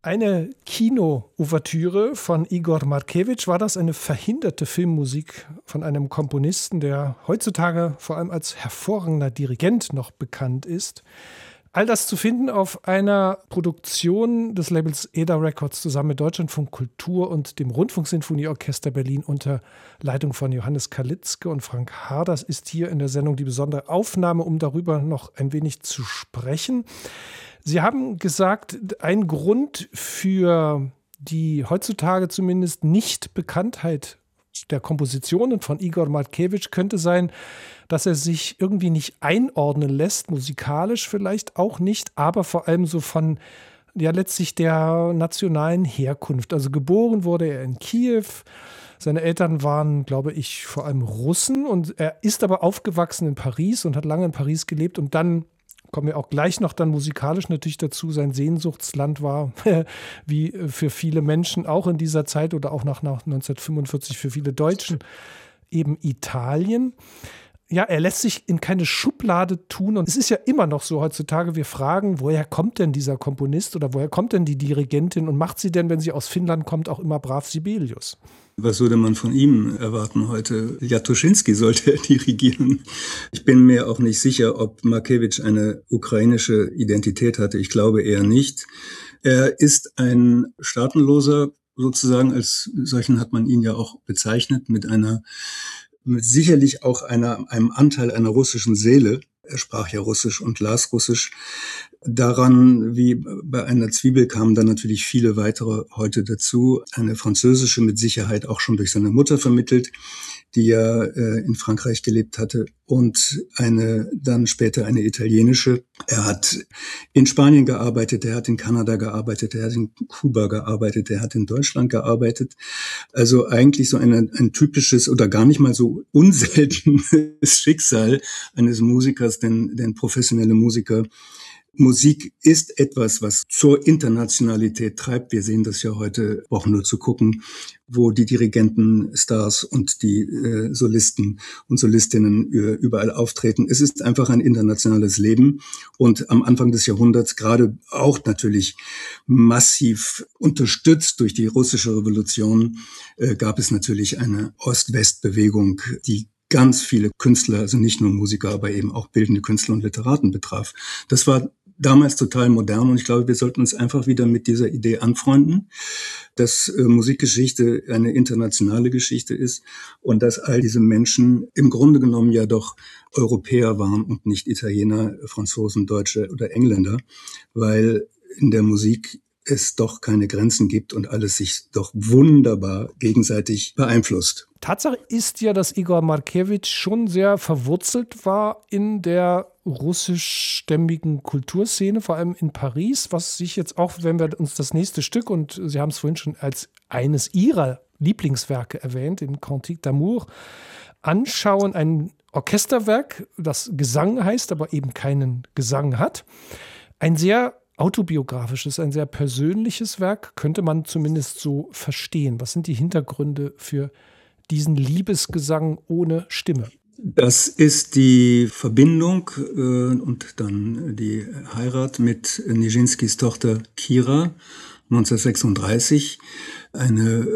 Eine Kino-Ouvertüre von Igor Markewitsch. War das eine verhinderte Filmmusik von einem Komponisten, der heutzutage vor allem als hervorragender Dirigent noch bekannt ist? All das zu finden auf einer Produktion des Labels EDA Records zusammen mit Deutschlandfunk Kultur und dem Rundfunksinfonieorchester Berlin unter Leitung von Johannes Kalitzke und Frank Harders ist hier in der Sendung die besondere Aufnahme, um darüber noch ein wenig zu sprechen. Sie haben gesagt, ein Grund für die heutzutage zumindest Nicht-Bekanntheit der Kompositionen von Igor Markewitsch könnte sein, dass er sich irgendwie nicht einordnen lässt, musikalisch vielleicht auch nicht, aber vor allem so von letztlich der nationalen Herkunft. Also geboren wurde er in Kiew. Seine Eltern waren, glaube ich, vor allem Russen und er ist aber aufgewachsen in Paris und hat lange in Paris gelebt und dann kommen wir auch gleich noch dann musikalisch natürlich dazu, sein Sehnsuchtsland war, wie für viele Menschen auch in dieser Zeit oder auch nach 1945 für viele Deutschen, eben Italien. Ja, er lässt sich in keine Schublade tun und es ist ja immer noch so heutzutage, wir fragen, woher kommt denn dieser Komponist oder woher kommt denn die Dirigentin und macht sie denn, wenn sie aus Finnland kommt, auch immer brav Sibelius? Was würde man von ihm erwarten heute? Jatuschinski sollte er dirigieren. Ich bin mir auch nicht sicher, ob Markewitsch eine ukrainische Identität hatte. Ich glaube eher nicht. Er ist ein Staatenloser, sozusagen, als solchen hat man ihn ja auch bezeichnet, mit sicherlich auch einem Anteil einer russischen Seele. Er sprach ja Russisch und las Russisch. Daran, wie bei einer Zwiebel, kamen dann natürlich viele weitere heute dazu. Eine französische mit Sicherheit auch schon durch seine Mutter vermittelt, die ja in Frankreich gelebt hatte, und dann später eine italienische. Er hat in Spanien gearbeitet, er hat in Kanada gearbeitet, er hat in Kuba gearbeitet, er hat in Deutschland gearbeitet. Also eigentlich so ein typisches oder gar nicht mal so unseltenes Schicksal eines Musikers, denn professionelle Musiker, Musik ist etwas, was zur Internationalität treibt. Wir sehen das ja heute, brauchen nur zu gucken, wo die Dirigenten, Stars und die Solisten und Solistinnen überall auftreten. Es ist einfach ein internationales Leben und am Anfang des Jahrhunderts, gerade auch natürlich massiv unterstützt durch die russische Revolution, gab es natürlich eine Ost-West-Bewegung, die ganz viele Künstler, also nicht nur Musiker, aber eben auch bildende Künstler und Literaten betraf. Das war damals total modern und ich glaube, wir sollten uns einfach wieder mit dieser Idee anfreunden, dass Musikgeschichte eine internationale Geschichte ist und dass all diese Menschen im Grunde genommen ja doch Europäer waren und nicht Italiener, Franzosen, Deutsche oder Engländer, weil in der Musik es doch keine Grenzen gibt und alles sich doch wunderbar gegenseitig beeinflusst. Tatsache ist ja, dass Igor Markewitsch schon sehr verwurzelt war in der russischstämmigen Kulturszene, vor allem in Paris, was sich jetzt auch, wenn wir uns das nächste Stück, und Sie haben es vorhin schon als eines Ihrer Lieblingswerke erwähnt, den Cantique d'Amour, anschauen, ein Orchesterwerk, das Gesang heißt, aber eben keinen Gesang hat. Ein sehr autobiografisches, ein sehr persönliches Werk, könnte man zumindest so verstehen. Was sind die Hintergründe für diesen Liebesgesang ohne Stimme? Das ist die Verbindung und dann die Heirat mit Nijinskyjs Tochter Kira 1936. Eine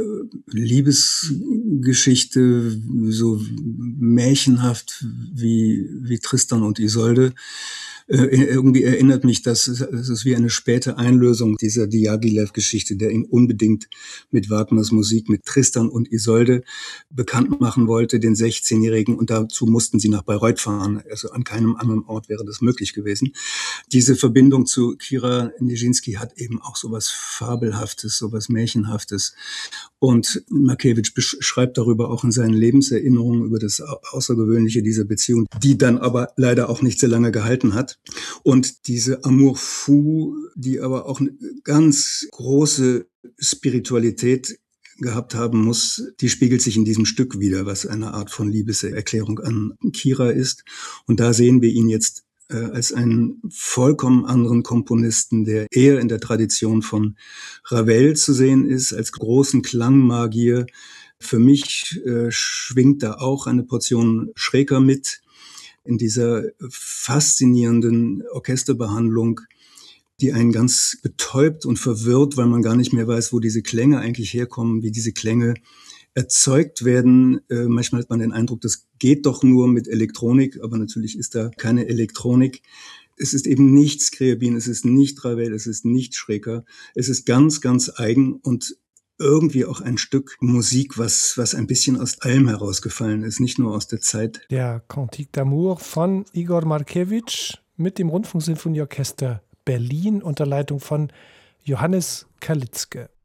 Liebesgeschichte, so märchenhaft wie Tristan und Isolde. Irgendwie erinnert mich das ist wie eine späte Einlösung dieser Diaghilev-Geschichte, der ihn unbedingt mit Wagners Musik, mit Tristan und Isolde bekannt machen wollte, den 16-Jährigen. Und dazu mussten sie nach Bayreuth fahren. Also an keinem anderen Ort wäre das möglich gewesen. Diese Verbindung zu Kira Nijinsky hat eben auch sowas Fabelhaftes, sowas Märchenhaftes. Und Markewitsch beschreibt darüber auch in seinen Lebenserinnerungen über das Außergewöhnliche dieser Beziehung, die dann aber leider auch nicht sehr lange gehalten hat. Und diese Amour fou, die aber auch eine ganz große Spiritualität gehabt haben muss, die spiegelt sich in diesem Stück wieder, was eine Art von Liebeserklärung an Kira ist. Und da sehen wir ihn jetzt als einen vollkommen anderen Komponisten, der eher in der Tradition von Ravel zu sehen ist, als großen Klangmagier. Für mich schwingt da auch eine Portion Schreker mit in dieser faszinierenden Orchesterbehandlung, die einen ganz betäubt und verwirrt, weil man gar nicht mehr weiß, wo diese Klänge eigentlich herkommen, wie diese Klänge erzeugt werden. Manchmal hat man den Eindruck, das geht doch nur mit Elektronik, aber natürlich ist da keine Elektronik. Es ist eben nicht Scriabin, es ist nicht Ravel, es ist nicht Schreker. Es ist ganz, ganz eigen und irgendwie auch ein Stück Musik, was ein bisschen aus allem herausgefallen ist, nicht nur aus der Zeit. Der Cantique d'Amour von Igor Markewitsch mit dem Rundfunksinfonieorchester Berlin unter Leitung von Johannes Kalitzke.